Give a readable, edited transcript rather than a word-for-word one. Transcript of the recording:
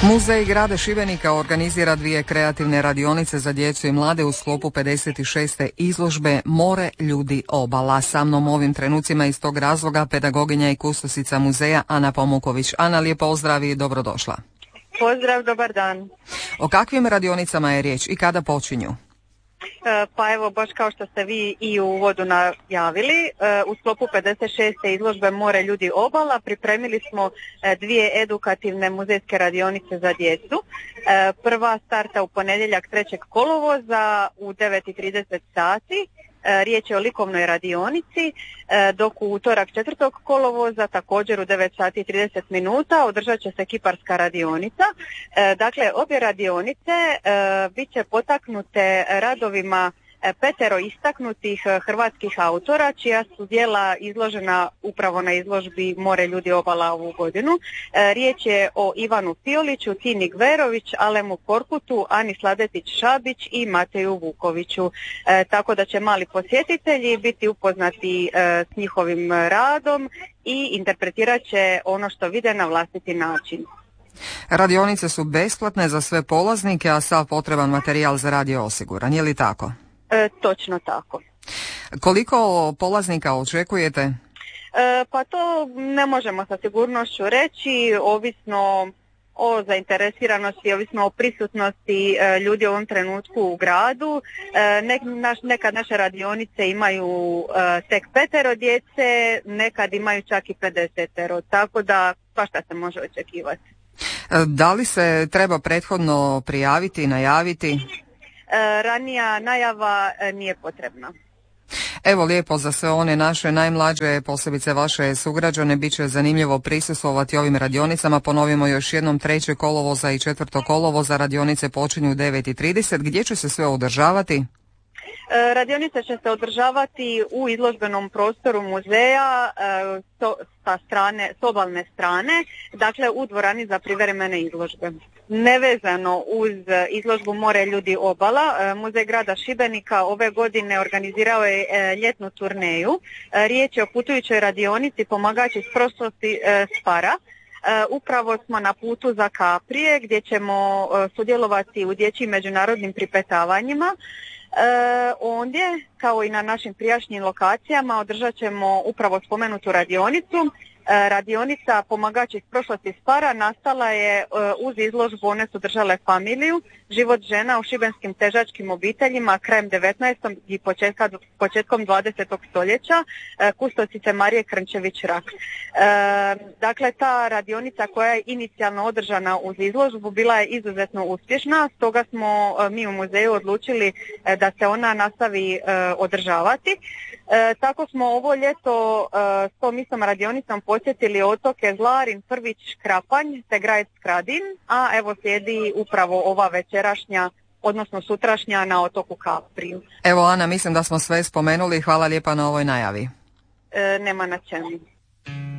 Muzej grada Šibenika organizira 2 kreativne radionice za djecu i mlade u sklopu 56. izložbe More, ljudi, obala. Sa mnom u ovim trenucima iz tog razloga pedagoginja i kustosica muzeja Ana Pomuković. Ana, lijep pozdrav i dobrodošla. Pozdrav, dobar dan. O kakvim radionicama je riječ i kada počinju? Pa evo, baš kao što ste vi i u uvodu najavili, u sklopu 56. izložbe More, ljudi, obala pripremili smo 2 edukativne muzejske radionice za djecu. Prva starta u ponedjeljak 3. kolovoza u 9:30 sati. Riječ je o likovnoj radionici, dok u utorak 4. kolovoza također u 9:30 održat će se kiparska radionica. Dakle, obje radionice bit će potaknute radovima 5 istaknutih hrvatskih autora, čija su djela izložena upravo na izložbi More, ljudi, obala ovu godinu. Riječ je o Ivanu Fioliću, Tini Gverović, Alemu Korkutu, Ani Sladetić-Šabić i Mateju Vukoviću. Tako da će mali posjetitelji biti upoznati s njihovim radom i interpretirat će ono što vide na vlastiti način. Radionice su besplatne za sve polaznike, a sav potreban materijal za rad je osiguran. Je li tako? Točno tako. Koliko polaznika očekujete? Pa to ne možemo sa sigurnošću reći, ovisno o zainteresiranosti, ovisno o prisutnosti ljudi u ovom trenutku u gradu. Nekad naše radionice imaju tek 5 djece, nekad imaju čak i 50, tako da svašta se može očekivati. Da li se treba prethodno prijaviti, najaviti? Ranija najava nije potrebna. Evo, lijepo za sve one naše najmlađe, posebice vaše sugrađane, bit će zanimljivo prisustvovati ovim radionicama. Ponovimo još jednom, 3. kolovoza i 4. kolovoza radionice počinju u 9:30. Gdje će se sve održavati? Radionice će se održavati u izložbenom prostoru muzeja s obalne strane, dakle u dvorani za privremene izložbe. Nevezano uz izložbu More, ljudi, obala, Muzej grada Šibenika ove godine organizirao je ljetnu turneju. Riječ je o putujućoj radionici Pomagač iz prošlosti Spara. Upravo smo na putu za Kaprije gdje ćemo sudjelovati u dječjim međunarodnim pripetavanjima. Ondje, kao i na našim prijašnjim lokacijama, održat ćemo upravo spomenutu radionicu. Radionica Pomagač iz prošlosti Spara nastala je uz izložbu One su držale familiju, život žena u šibenskim težačkim obiteljima krajem 19. i početkom 20. stoljeća, kustosice Marije Krnčević-Rak. Dakle, ta radionica koja je inicijalno održana uz izložbu bila je izuzetno uspješna, stoga smo mi u muzeju odlučili da se ona nastavi održavati. Tako smo ovo ljeto s tom istom radionicom posjetili otoke Zlarin, Prvić, Krapanj te Grajec Skradin, a evo slijedi upravo ova večerašnja, odnosno sutrašnja na otoku Kapriju. Evo, Ana, mislim da smo sve spomenuli. Hvala lijepa na ovoj najavi. Nema na čemu.